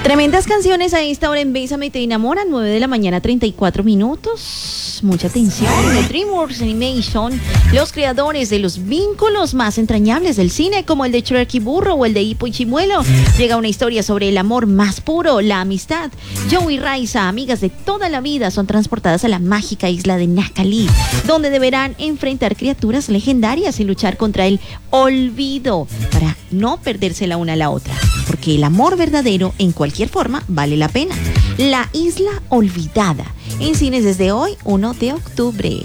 Tremendas canciones a esta hora en Bésame Te Enamora, 9 de la mañana, 34 minutos. Mucha atención. De DreamWorks Animation, los creadores de los vínculos más entrañables del cine, como el de Shrek y Burro o el de Hippo y Chimuelo, llega una historia sobre el amor más puro, la amistad. Joe y Raisa, amigas de toda la vida, son transportadas a la mágica isla de Nakali, donde deberán enfrentar criaturas legendarias y luchar contra el olvido para no perderse la una a la otra, porque el amor verdadero en cualquier forma vale la pena. La Isla Olvidada, en cines desde hoy, 1 de octubre.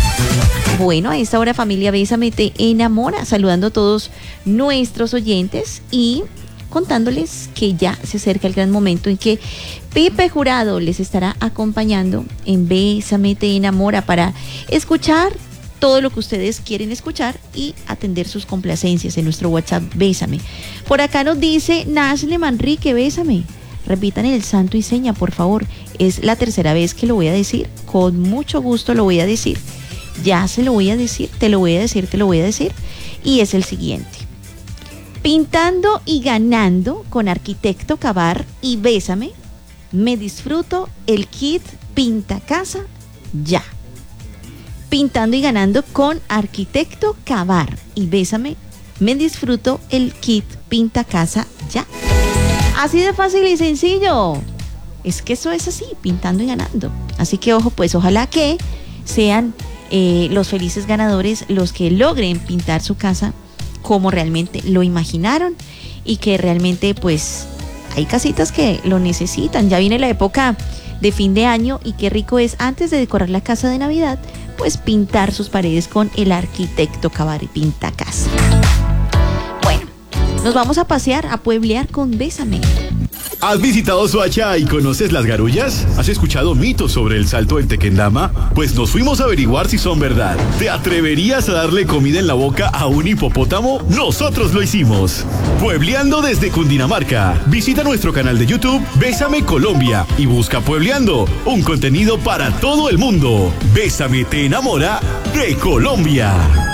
Bueno, a esta hora, familia Bésame Te Enamora, saludando a todos nuestros oyentes y contándoles que ya se acerca el gran momento en que Pipe Jurado les estará acompañando en Bésame Te Enamora para escuchar todo lo que ustedes quieren escuchar y atender sus complacencias en nuestro WhatsApp Bésame. Por acá nos dice Nasle Manrique, bésame. Repitan el santo y seña, por favor. Es la tercera vez que lo voy a decir. Con mucho gusto lo voy a decir. Ya se lo voy a decir, te lo voy a decir, te lo voy a decir. Y es el siguiente. Pintando y ganando con Arquitecto Cavar y Bésame, me disfruto el kit Pinta Casa ya. Pintando y ganando con Arquitecto Cavar y Bésame, me disfruto el kit Pinta Casa ya. Así de fácil y sencillo. Es que eso es así, pintando y ganando. Así que ojo, pues ojalá que sean los felices ganadores los que logren pintar su casa como realmente lo imaginaron y que realmente pues hay casitas que lo necesitan. Ya viene la época de fin de año y qué rico es antes de decorar la casa de Navidad, pues pintar sus paredes con el Arquitecto Cavar y Pinta Casa. Bueno, nos vamos a pasear, a pueblear con Bésame. ¿Has visitado Soacha y conoces las garullas? ¿Has escuchado mitos sobre el salto del Tequendama? Pues nos fuimos a averiguar si son verdad. ¿Te atreverías a darle comida en la boca a un hipopótamo? Nosotros lo hicimos. Puebleando desde Cundinamarca. Visita nuestro canal de YouTube Bésame Colombia y busca Puebleando, un contenido para todo el mundo. Bésame Te Enamora de Colombia.